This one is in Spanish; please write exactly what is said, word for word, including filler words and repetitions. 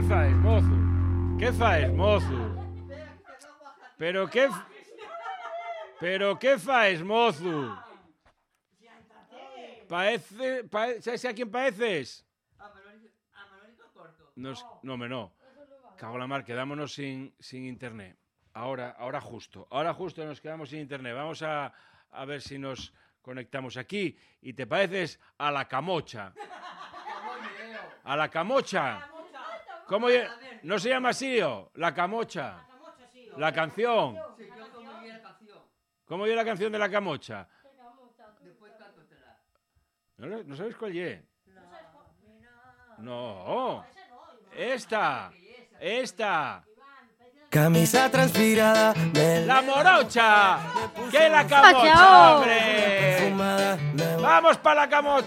fais, mozo? Que fais, mozo? Pero que... Pero que fais, mozo? Parece... Pare, sabes a quién pareces? A Manolito Corto. Nos, no, me no. Cago la mar, quedámonos sin, sin internet. Ahora, ahora justo. Ahora justo nos quedamos sin internet. Vamos a, a ver si nos conectamos aquí. Y te pareces a la Camocha. A la Camocha. ¿Cómo? ¿No se llama así, o? La Camocha. La canción. ¿Cómo es la canción de la Camocha? ¿No, ¿No sabes cuál es? No. Esta. Esta. Camisa transpirada. ¡La morocha! ¡Que la Camocha, hombre! ¡Vamos para la Camocha!